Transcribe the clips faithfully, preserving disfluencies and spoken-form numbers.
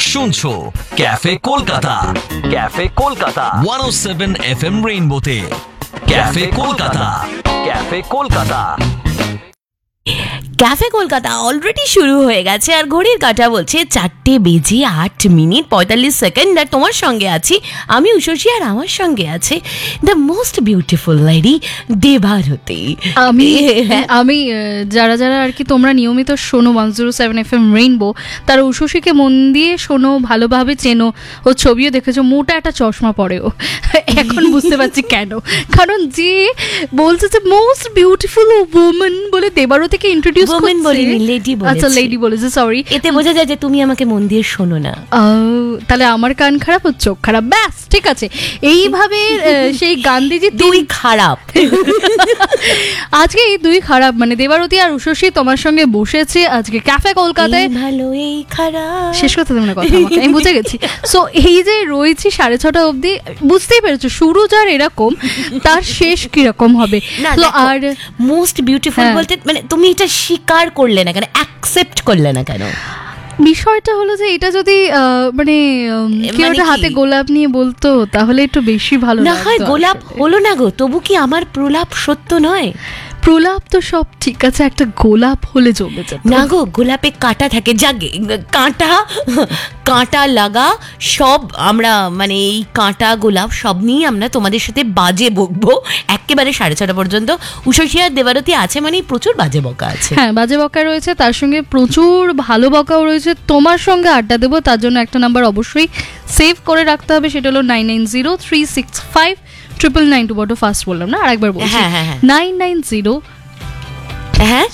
শুনছো cafe Kolkata, cafe Kolkata one ও seven F M রেইনবোতে। Cafe Kolkata, cafe Kolkata. Cafe Kolkata already শুরু হয়ে গেছে আর ঘড়ির কাঁটা বলছে চারটে বেজে আট মিনিট পঁয়তাল্লিশ সেকেন্ড। আর তোমার সঙ্গে আছি আমি উষসী, আর আমার সঙ্গে আছে the most beautiful lady Debarati. আমি আমি যারা যারা আর কি তোমরা নিয়মিত শোনো one zero seven F M rainbow, তারা উষসীকে মন দিয়ে শোনো, ভালোভাবে চেনো, ও ছবিও দেখেছো, মোটা একটা চশমা পরেও। এখন বুঝতে পারছি কেন, কারণ যে বলছে যে মোস্ট বিউটিফুল ওম্যান বলে দেবারতীকে ইন্ট্রোডিউস ওম্যান বলিনি, লেডি বলেছে। আচ্ছা লেডি বলেছে, সরি। এতে বোঝা যায় যে তুমি আমাকে মন দিয়ে শোনো না। তাহলে আমার কান খারাপ ও চোখ খারাপ, ব্যাস ঠিক আছে। এইভাবে সেই গান্ধীজি দুই খারাপ। আজকে এই দুই খারাপ মানে দেবারতী আর উষসী তোমার সঙ্গে বসেছে আজকে ক্যাফে কলকাতায়। ভালো এই খারাপ শেষ করতে দেবে না কথা আমাকে, আমি বুঝে গেছি। সো এই যে রয়েছি সাড়ে ছটা অবধি, বুঝতেই পেরেছো শুরু যার এরকম তার শেষ কিরকম হবে। আর মোস্ট বিউটিফুল বলতে মানে তুমি এটা স্বীকার করলে না কেন, অ্যাকসেপ্ট করলে না কেন? বিষয়টা হলো যে এটা যদি মানে কেউ একটা হাতে গোলাপ নিয়ে বলতো তাহলে একটু বেশি ভালো না হয়। গোলাপ হলো না গো, তবু কি আমার প্রলাপ সত্য নয়? প্রলাপ তো সব ঠিক আছে, একটা গোলাপ হলে জমে যেত না গো। গোলাপে কাঁটা থাকে, জাগে কাঁটা কাঁটা লাগা সব আমরা মানে এই কাঁটা গোলাপ সব নিয়ে আমরা তোমাদের সাথে বাজে বকবো একেবারে সাড়ে ছটা পর্যন্ত। উষসী আর দেবারতী আছে মানে প্রচুর বাজে বকা আছে। হ্যাঁ, বাজে বকা রয়েছে, তার সঙ্গে প্রচুর ভালো বকাও রয়েছে। তোমার সঙ্গে আড্ডা দেবো, তার জন্য একটা নাম্বার অবশ্যই সেভ করে রাখতে হবে, সেটা হলো nine nine zero three six five triple nine two. বড় ফাস্ট বললাম না, আরেকবার বলছি। হ্যাঁ হ্যাঁ হ্যাঁ নাইন নাইন জিরো হ্যাঁ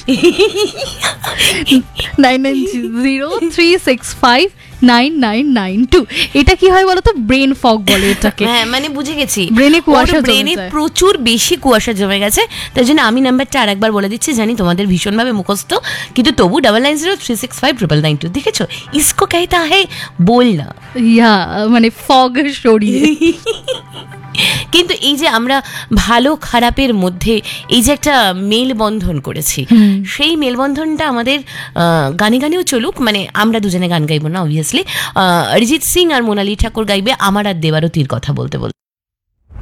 nine nine zero three six five nine nine nine two. এটা কি হয় বলতো, ব্রেন ফগ বলে এটাকে। হ্যাঁ মানে বুঝে গেছি, ব্রেনে কুয়াশা, ব্রেনে প্রচুর বেশি কুয়াশা জমে গেছে। তার জন্য আমি নাম্বারটা আরেকবার বলে দিচ্ছি, জানি তোমাদের ভীষণভাবে মুখস্থ, কিন্তু তবু double nine zero three six five triple nine two. দেখেছো, ইসকো कहता है बोलना, ইয়া মানে ফগ সরিয়ে। কিন্তু এই যে আমরা ভালো খারাপের মধ্যে এই যে একটা মেলবন্ধন করেছি, সেই মেলবন্ধনটা আমাদের গানে গানেও চলুক। মানে আমরা দুজনে গান গাইবো না অবভিয়াসলি, অরিজিৎ সিং আর মোনালি ঠাকুর গাইবে আমার আর দেবারতীর কথা বলতে বলতে।